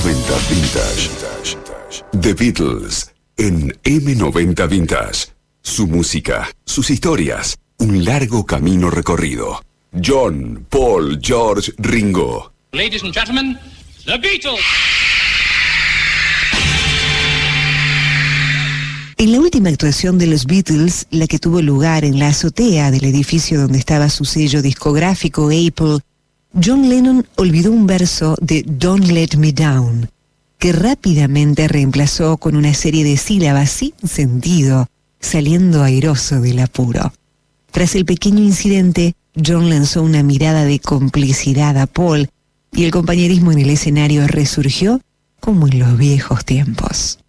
M90 Vintage. The Beatles en M90 Vintage. Su música, sus historias, un largo camino recorrido. John, Paul, George, Ringo. Ladies and gentlemen, The Beatles. En la última actuación de los Beatles, la que tuvo lugar en la azotea del edificio donde estaba su sello discográfico Apple, John Lennon olvidó un verso de Don't Let Me Down, que rápidamente reemplazó con una serie de sílabas sin sentido, saliendo airoso del apuro. Tras el pequeño incidente, John lanzó una mirada de complicidad a Paul y el compañerismo en el escenario resurgió como en los viejos tiempos.